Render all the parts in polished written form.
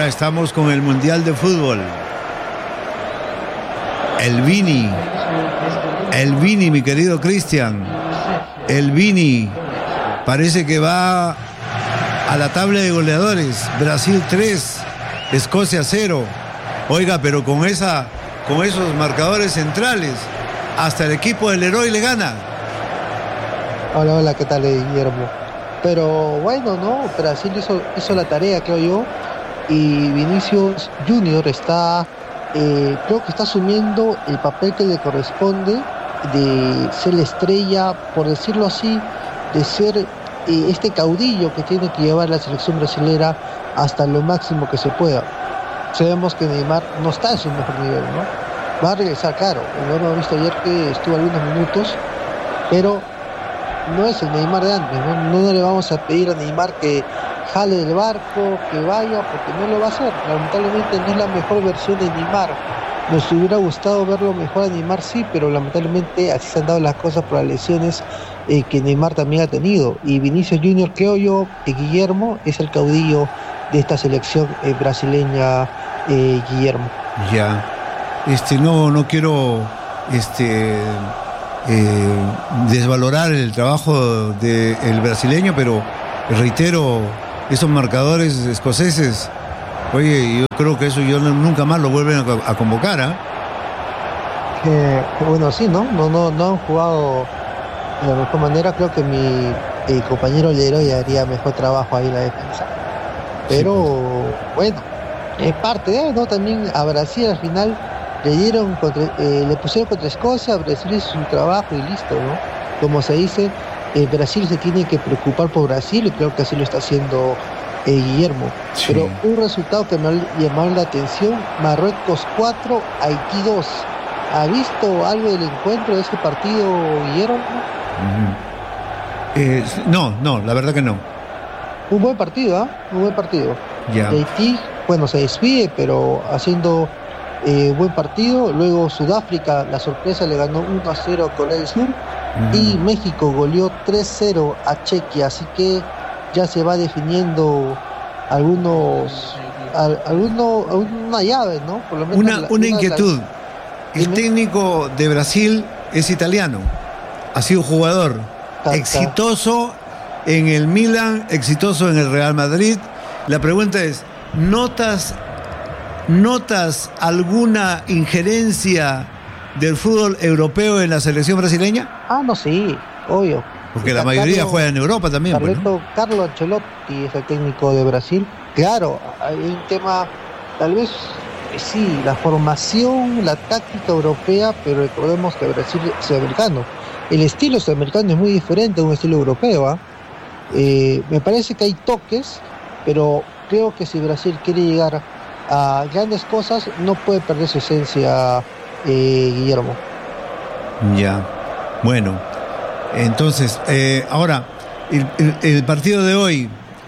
Ahora estamos con el Mundial de Fútbol. El Vini, mi querido Cristian. El Vini parece que va a la tabla de goleadores. Brasil 3, Escocia 0. Oiga, pero con esos marcadores centrales, hasta el equipo del Leroy le gana. Hola, ¿qué tal, Guillermo? Pero bueno, ¿no? Brasil hizo la tarea, creo yo. Y Vinicius Junior creo que está asumiendo el papel que le corresponde de ser la estrella, por decirlo así, de ser este caudillo que tiene que llevar la selección brasilera hasta lo máximo que se pueda. Sabemos que Neymar no está en su mejor nivel, ¿no? Va a regresar, claro. Lo hemos visto ayer que estuvo algunos minutos, pero no es el Neymar de antes, ¿no? No le vamos a pedir a Neymar que jale del barco, que vaya, porque no lo va a hacer. Lamentablemente no es la mejor versión de Neymar. Nos hubiera gustado verlo mejor a Neymar, sí, pero lamentablemente así se han dado las cosas por las lesiones que Neymar también ha tenido. Y Vinicius Junior, creo yo, Guillermo, es el caudillo de esta selección brasileña, Guillermo. Ya. No quiero desvalorar el trabajo del brasileño, pero reitero, esos marcadores escoceses, oye, yo creo que eso nunca más lo vuelven a convocar, ¿ah? Bueno, sí, ¿no? No han jugado de la mejor manera. Creo que mi compañero Leroy haría mejor trabajo ahí en la defensa. Pero sí, pues, bueno, es parte, ¿no? También a Brasil al final le pusieron contra Escocia. Brasil hizo su trabajo y listo, ¿no? Como se dice, Brasil se tiene que preocupar por Brasil, y creo que así lo está haciendo Guillermo. Sí. Pero un resultado que me ha llamado la atención: Marruecos 4, Haití 2. ¿Ha visto algo del encuentro de este partido, Guillermo? No, la verdad que no. Un buen partido, ¿eh? Un buen partido. Yeah. Haití, bueno, se despide, pero haciendo buen partido. Luego Sudáfrica, la sorpresa, le ganó 1-0 a Corea del Sur. Y México goleó 3-0 a Chequia. Así que ya se va definiendo alguna llave, ¿no? Por lo menos una inquietud. El técnico de Brasil es italiano. Ha sido jugador exitoso en el Milan, exitoso en el Real Madrid. La pregunta es, ¿notas alguna injerencia del fútbol europeo en la selección brasileña? No, sí, obvio. Porque la mayoría juega en Europa también. Carlo Ancelotti es el técnico de Brasil. Claro, hay un tema, tal vez sí, la formación, la táctica europea, pero recordemos que Brasil es sudamericano. El estilo sudamericano es muy diferente a un estilo europeo, ¿eh? Me parece que hay toques, pero creo que si Brasil quiere llegar a grandes cosas, no puede perder su esencia, Guillermo. Ya, bueno, entonces, ahora, el partido de hoy,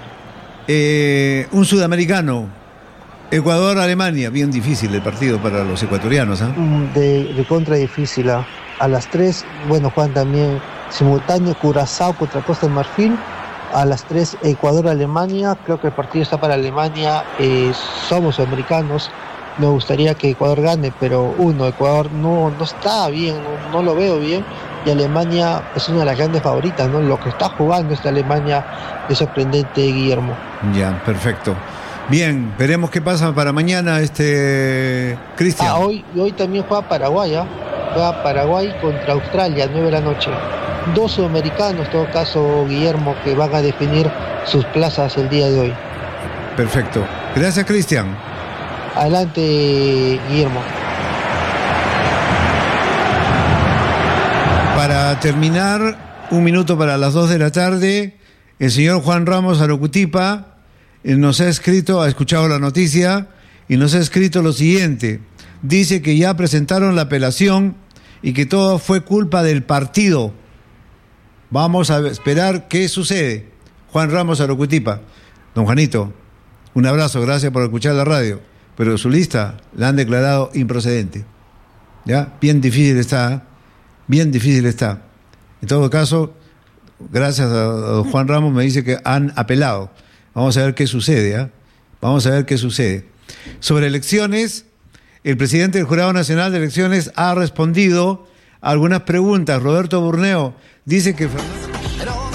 un sudamericano, Ecuador-Alemania, bien difícil el partido para los ecuatorianos, ¿eh? De contra difícil, ¿eh? A las 3, bueno, juegan también simultáneo Curazao contra Costa de Marfil. A las 3, Ecuador-Alemania. Creo que el partido está para Alemania. Somos americanos. Me gustaría que Ecuador gane, pero Ecuador no está bien, no lo veo bien. Y Alemania es una de las grandes favoritas, ¿no? Lo que está jugando esta Alemania es sorprendente, Guillermo. Ya, perfecto. Bien, veremos qué pasa para mañana, Cristian. Hoy también juega Paraguay, ¿eh? Juega Paraguay contra Australia, 9 de la noche. 2 sudamericanos, en todo caso, Guillermo, que van a definir sus plazas el día de hoy. Perfecto. Gracias, Cristian. Adelante, Guillermo. Para terminar, 1 minuto para las 2 de la tarde, el señor Juan Ramos Arucutipa nos ha escuchado la noticia y nos ha escrito lo siguiente. Dice que ya presentaron la apelación y que todo fue culpa del partido. Vamos a esperar qué sucede. Juan Ramos Arucutipa. Don Juanito, un abrazo, gracias por escuchar la radio. Pero su lista la han declarado improcedente. ¿Ya? Bien difícil está. En todo caso, gracias a Juan Ramos, me dice que han apelado. Vamos a ver qué sucede, ¿eh? Vamos a ver qué sucede. Sobre elecciones, el presidente del Jurado Nacional de Elecciones ha respondido a algunas preguntas. Roberto Burneo dice que